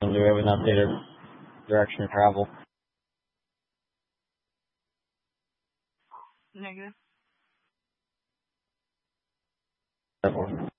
Do we have an updated direction of travel? Negative. That one.